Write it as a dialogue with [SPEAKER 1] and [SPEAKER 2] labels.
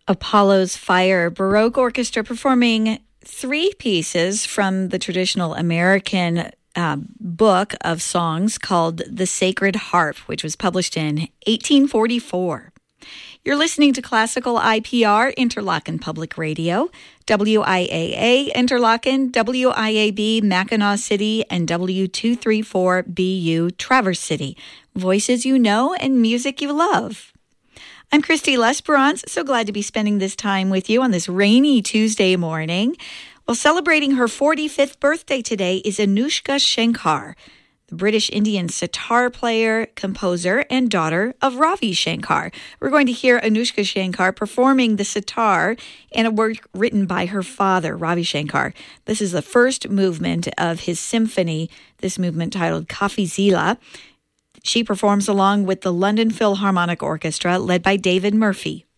[SPEAKER 1] Apollo's Fire Baroque Orchestra performing three pieces from the traditional American book of songs called The Sacred Harp, which was published in 1844. You're listening to Classical IPR, Interlochen Public Radio, WIAA Interlochen, WIAB Mackinac City, and W234BU Traverse City. Voices you know and music you love. I'm Christy Lesperance, so glad to be spending this time with you on this rainy Tuesday morning. Well, celebrating her 45th birthday today is Anoushka Shankar, the British Indian sitar player, composer, and daughter of Ravi Shankar. We're going to hear Anoushka Shankar performing the sitar in a work written by her father, Ravi Shankar. This is the first movement of his symphony, this movement titled Kafi Zila. She performs along with the London Philharmonic Orchestra, led by David Murphy.